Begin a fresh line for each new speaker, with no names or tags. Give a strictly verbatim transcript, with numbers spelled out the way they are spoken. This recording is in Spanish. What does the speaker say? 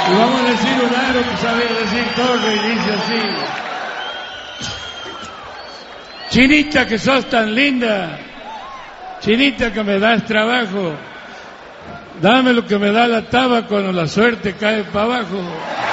Y vamos a decir un aro que sabe decir torre y dice así. Chinita que sos tan linda, chinita que me das trabajo, dame lo que me da la taba cuando la suerte cae para abajo.